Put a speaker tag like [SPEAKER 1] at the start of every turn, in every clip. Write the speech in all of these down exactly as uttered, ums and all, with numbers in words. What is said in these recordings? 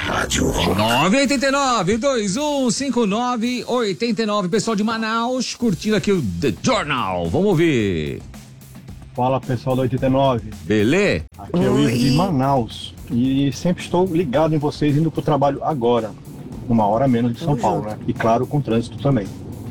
[SPEAKER 1] Rádio Rock.
[SPEAKER 2] nove oito nove, dois um cinco nove, oito nove. Pessoal de Manaus, curtindo aqui o The Journal. Vamos ouvir.
[SPEAKER 3] Fala, pessoal da oitenta e nove.
[SPEAKER 2] Belê?
[SPEAKER 3] Aqui é o Ivo de Manaus. E sempre estou ligado em vocês, indo pro trabalho agora. Uma hora menos de São Paulo, né? E claro, com trânsito também.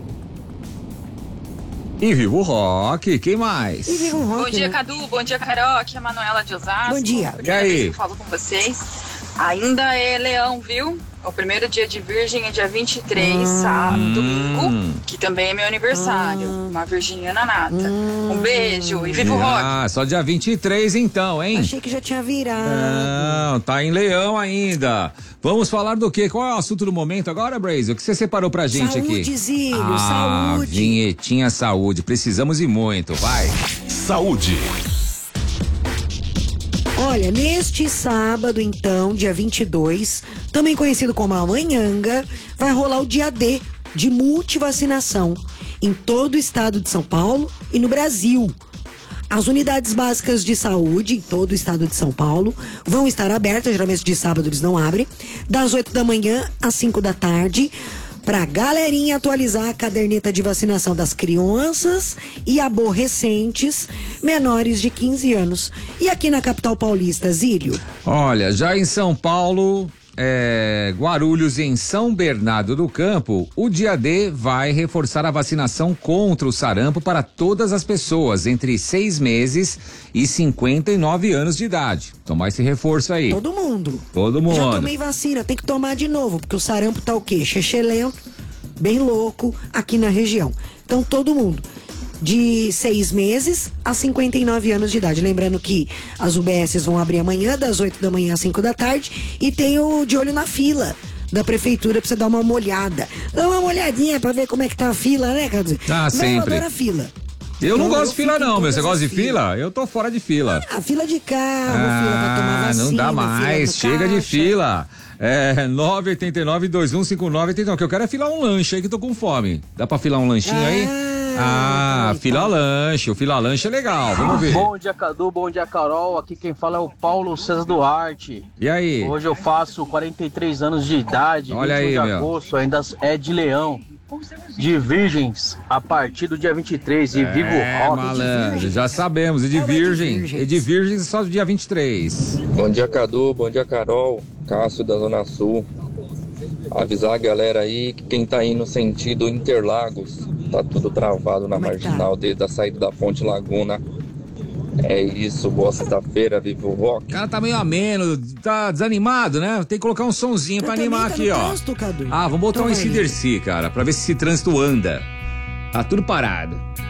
[SPEAKER 2] E Vivo Rock, quem mais?
[SPEAKER 4] E Vivo Rock,
[SPEAKER 5] bom dia,
[SPEAKER 4] né?
[SPEAKER 5] Cadu, bom dia, Carol, aqui é a Manuela de Osasco.
[SPEAKER 4] Bom dia.
[SPEAKER 2] E aí?
[SPEAKER 5] Eu falo com vocês. Ainda é leão, viu? O primeiro dia de virgem é dia vinte e três,
[SPEAKER 4] hum.
[SPEAKER 5] sábado, domingo, que também é meu aniversário. Hum. Uma virginiana nata. Hum. Um beijo e Vivo Rock.
[SPEAKER 2] Ah, só dia vinte e três então, hein?
[SPEAKER 4] Achei que já tinha virado.
[SPEAKER 2] Não, tá em leão ainda. Vamos falar do quê? Qual é o assunto do momento agora, Brazy? O que você separou pra gente
[SPEAKER 4] saúde,
[SPEAKER 2] aqui?
[SPEAKER 4] Saúde, Zílio,
[SPEAKER 2] ah,
[SPEAKER 4] saúde.
[SPEAKER 2] Vinhetinha saúde. Precisamos e muito, vai.
[SPEAKER 1] Saúde.
[SPEAKER 4] Olha, neste sábado, então, dia vinte e dois, também conhecido como Amanhanga, vai rolar o dia D de multivacinação em todo o estado de São Paulo e no Brasil. As unidades básicas de saúde em todo o estado de São Paulo vão estar abertas, geralmente de sábado eles não abrem, das oito da manhã às cinco da tarde, pra galerinha atualizar a caderneta de vacinação das crianças e aborrecentes menores de quinze anos. E aqui na capital paulista, Zílio?
[SPEAKER 2] Olha, já em São Paulo, é, Guarulhos e em São Bernardo do Campo, o dia D vai reforçar a vacinação contra o sarampo para todas as pessoas entre seis meses e cinquenta e nove anos de idade. Tomar esse reforço aí.
[SPEAKER 4] Todo mundo.
[SPEAKER 2] Todo mundo.
[SPEAKER 4] Já tomei vacina, tem que tomar de novo, porque o sarampo tá o quê? Chechelento, bem louco aqui na região. Então todo mundo. De seis meses a cinquenta e nove anos de idade. Lembrando que as U B S vão abrir amanhã, das oito da manhã às cinco da tarde. E tem o de olho na fila da prefeitura pra você dar uma olhada. Dá uma olhadinha pra ver como é que tá a fila, né, Cadu?
[SPEAKER 2] Ah, sempre.
[SPEAKER 4] Eu adoro a fila.
[SPEAKER 2] Eu não
[SPEAKER 4] Então,
[SPEAKER 2] gosto de fila não, meu. Você gosta de
[SPEAKER 4] fila?
[SPEAKER 2] fila? Eu tô fora de fila.
[SPEAKER 4] Ah, fila de carro,
[SPEAKER 2] ah,
[SPEAKER 4] fila pra tomar vacina.
[SPEAKER 2] não dá mais, chega de
[SPEAKER 4] caixa.
[SPEAKER 2] fila. É, nove oito nove, dois um cinco nove, oito nove. Que eu quero é filar um lanche aí que eu tô com fome. Dá pra filar um lanchinho
[SPEAKER 4] ah,
[SPEAKER 2] aí? Ah,
[SPEAKER 4] então.
[SPEAKER 2] fila lanche. O fila lanche é legal, vamos ver.
[SPEAKER 6] Bom dia, Cadu, bom dia, Carol. Aqui quem fala é o Paulo César Duarte.
[SPEAKER 2] E aí?
[SPEAKER 6] Hoje eu faço quarenta e três anos de idade.
[SPEAKER 2] Olha aí,
[SPEAKER 6] de
[SPEAKER 2] meu.
[SPEAKER 6] agosto, ainda é de leão. De virgens, a partir do dia vinte e três, e
[SPEAKER 2] é,
[SPEAKER 6] Vivo Rock.
[SPEAKER 2] Malandro, já sabemos. E de virgem. E de virgem só do dia vinte e três.
[SPEAKER 7] Bom dia, Cadu. Bom dia, Carol. Cássio da Zona Sul. Avisar a galera aí que quem tá indo sentido Interlagos, tá tudo travado na marginal desde a saída da Ponte Laguna. É isso, boa sexta-feira, Vivo Rock.
[SPEAKER 2] O cara tá meio ameno, tá desanimado, né? Tem que colocar um sonzinho pra animar
[SPEAKER 4] tá
[SPEAKER 2] aqui, ó.
[SPEAKER 4] Trânsito, Cadu.
[SPEAKER 2] Ah, vamos botar
[SPEAKER 4] Então
[SPEAKER 2] um
[SPEAKER 4] vai.
[SPEAKER 2] A C/D C, cara, pra ver se esse trânsito anda. Tá tudo parado.